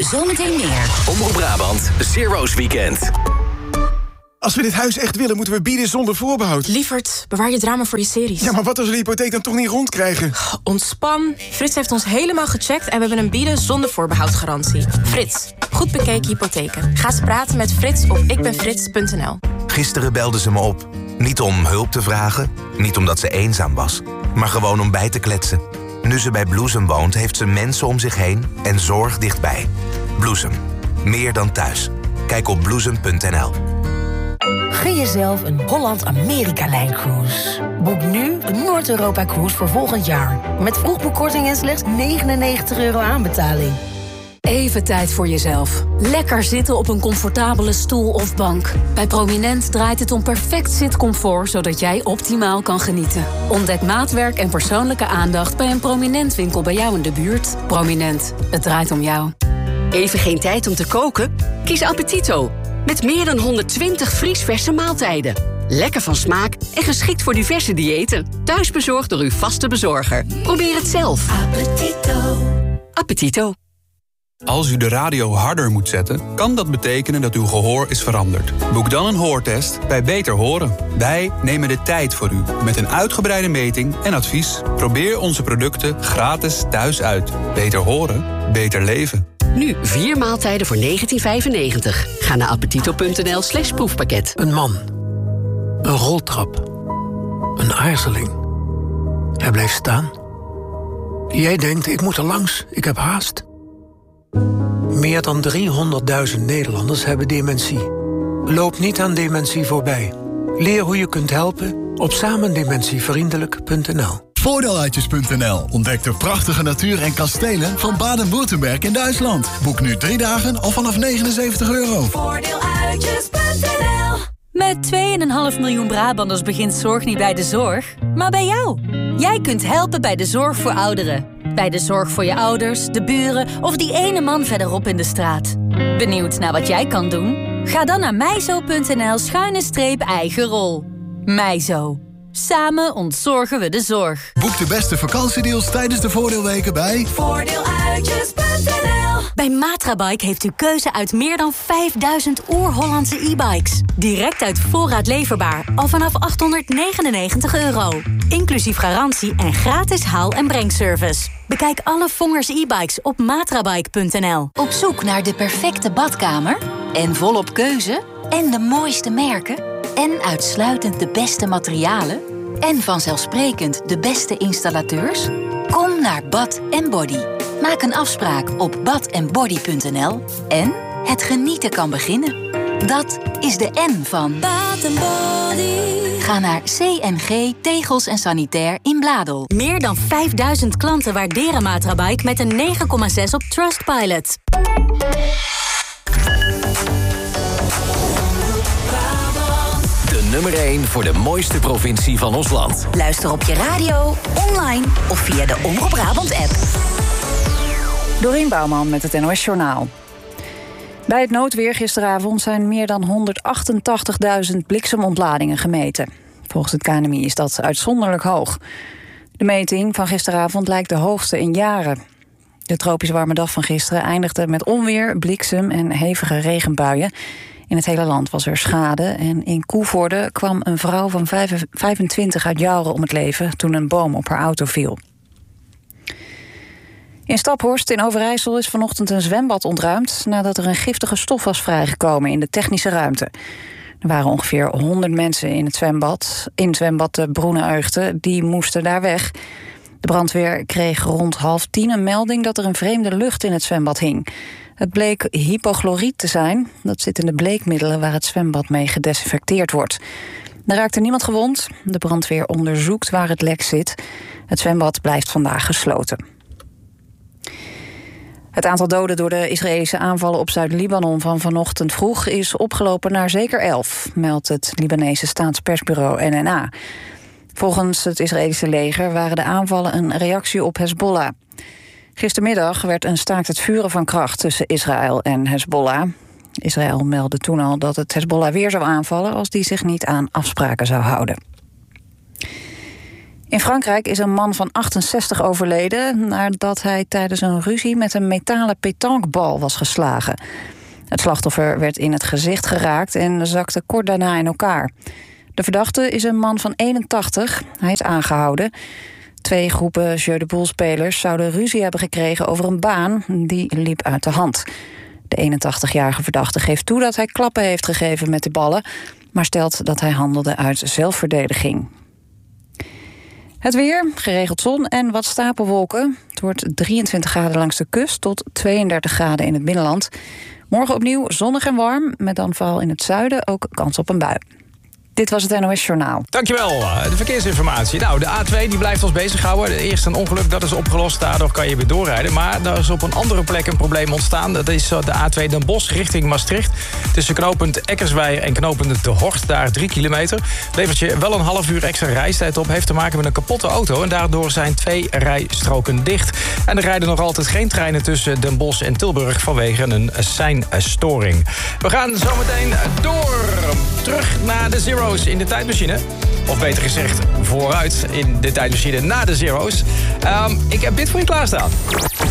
Zometeen meer. Omroep Brabant, Zero's Weekend. Als we dit huis echt willen, moeten we bieden zonder voorbehoud. Lievert, bewaar je drama voor je series. Ja, maar wat als we de hypotheek dan toch niet rondkrijgen? Ontspan. Frits heeft ons helemaal gecheckt en we hebben een bieden zonder voorbehoud garantie. Frits, goed bekeken hypotheken. Ga eens praten met Frits op ikbenfrits.nl. Gisteren belde ze me op. Niet om hulp te vragen, niet omdat ze eenzaam was, maar gewoon om bij te kletsen. Nu ze bij Bloesem woont, heeft ze mensen om zich heen en zorg dichtbij. Bloesem. Meer dan thuis. Kijk op bloesem.nl. Gun jezelf een Holland-Amerika-lijncruise. Boek nu de Noord-Europa-cruise voor volgend jaar. Met vroegboekkorting en slechts €99 aanbetaling. Even tijd voor jezelf. Lekker zitten op een comfortabele stoel of bank. Bij Prominent draait het om perfect zitcomfort, zodat jij optimaal kan genieten. Ontdek maatwerk en persoonlijke aandacht bij een Prominent winkel bij jou in de buurt. Prominent, het draait om jou. Even geen tijd om te koken? Kies Appetito. Met meer dan 120 vriesverse maaltijden. Lekker van smaak en geschikt voor diverse diëten. Thuisbezorgd door uw vaste bezorger. Probeer het zelf. Appetito. Appetito. Als u de radio harder moet zetten, kan dat betekenen dat uw gehoor is veranderd. Boek dan een hoortest bij Beter Horen. Wij nemen de tijd voor u met een uitgebreide meting en advies. Probeer onze producten gratis thuis uit. Beter horen, beter leven. Nu 4 maaltijden voor €19,95. Ga naar appetito.nl/proefpakket. Een man. Een roltrap. Een aarzeling. Hij blijft staan. Jij denkt, ik moet er langs, ik heb haast. Meer dan 300.000 Nederlanders hebben dementie. Loop niet aan dementie voorbij. Leer hoe je kunt helpen op samendementievriendelijk.nl. Voordeeluitjes.nl ontdekt de prachtige natuur en kastelen van Baden-Württemberg in Duitsland. Boek nu 3 dagen al vanaf €79. Voordeeluitjes.nl. Met 2,5 miljoen Brabanders begint zorg niet bij de zorg, maar bij jou. Jij kunt helpen bij de zorg voor ouderen. Bij de zorg voor je ouders, de buren of die ene man verderop in de straat. Benieuwd naar wat jij kan doen? Ga dan naar mijzo.nl/eigen rol. Mijzo. Samen ontzorgen we de zorg. Boek de beste vakantiedeals tijdens de voordeelweken bij Voordeeluitjes.nl. Bij Matrabike heeft u keuze uit meer dan 5000 oer-Hollandse e-bikes. Direct uit voorraad leverbaar, al vanaf €899. Inclusief garantie en gratis haal- en brengservice. Bekijk alle Vongers e-bikes op matrabike.nl. Op zoek naar de perfecte badkamer? En volop keuze? En de mooiste merken? En uitsluitend de beste materialen? En vanzelfsprekend de beste installateurs? Kom naar Bath & Body. Maak een afspraak op bathandbody.nl en het genieten kan beginnen. Dat is de N van Bath & Body. Ga naar CNG Tegels en Sanitair in Bladel. Meer dan 5000 klanten waarderen Matrabike met een 9,6 op Trustpilot. De nummer 1 voor de mooiste provincie van ons land. Luister op je radio, online of via de Omroep Brabant app. Dorien Bouwman met het NOS Journaal. Bij het noodweer gisteravond zijn meer dan 188.000 bliksemontladingen gemeten. Volgens het KNMI is dat uitzonderlijk hoog. De meting van gisteravond lijkt de hoogste in jaren. De tropisch warme dag van gisteren eindigde met onweer, bliksem en hevige regenbuien. In het hele land was er schade en in Koevoorde kwam een vrouw van 25 uit Jouren om het leven toen een boom op haar auto viel. In Staphorst in Overijssel is vanochtend een zwembad ontruimd nadat er een giftige stof was vrijgekomen in de technische ruimte. Er waren ongeveer 100 mensen in het zwembad. In zwembad de Broene-Eugde, die moesten daar weg. De brandweer kreeg rond 9:30 een melding dat er een vreemde lucht in het zwembad hing. Het bleek hypochloriet te zijn. Dat zit in de bleekmiddelen waar het zwembad mee gedesinfecteerd wordt. Er raakte niemand gewond. De brandweer onderzoekt waar het lek zit. Het zwembad blijft vandaag gesloten. Het aantal doden door de Israëlische aanvallen op Zuid-Libanon van vanochtend vroeg is opgelopen naar zeker 11, meldt het Libanese staatspersbureau NNA. Volgens het Israëlische leger waren de aanvallen een reactie op Hezbollah. Gistermiddag werd een staakt het vuren van kracht tussen Israël en Hezbollah. Israël meldde toen al dat het Hezbollah weer zou aanvallen als die zich niet aan afspraken zou houden. In Frankrijk is een man van 68 overleden nadat hij tijdens een ruzie met een metalen pétanquebal was geslagen. Het slachtoffer werd in het gezicht geraakt en zakte kort daarna in elkaar. De verdachte is een man van 81. Hij is aangehouden. 2 groepen Jeu de Boule-spelers zouden ruzie hebben gekregen over een baan. Die liep uit de hand. De 81-jarige verdachte geeft toe dat hij klappen heeft gegeven met de ballen, maar stelt dat hij handelde uit zelfverdediging. Het weer, geregeld zon en wat stapelwolken. Het wordt 23 graden langs de kust tot 32 graden in het binnenland. Morgen opnieuw zonnig en warm, met dan vooral in het zuiden ook kans op een bui. Dit was het NOS Journaal. Dankjewel. De verkeersinformatie. Nou, de A2 die blijft ons bezighouden. Eerst een ongeluk, dat is opgelost. Daardoor kan je weer doorrijden. Maar daar is op een andere plek een probleem ontstaan. Dat is de A2 Den Bosch richting Maastricht. Tussen knooppunt Eckersweijer en knooppunt De Horst. Daar 3 kilometer. Levert je wel een half uur extra reistijd op. Heeft te maken met een kapotte auto. En daardoor zijn 2 rijstroken dicht. En er rijden nog altijd geen treinen tussen Den Bosch en Tilburg vanwege een seinstoring. We gaan zometeen door. Terug naar de Zero's in de tijdmachine. Of beter gezegd, vooruit in de tijdmachine na de Zero's. Ik heb dit voor je klaarstaan.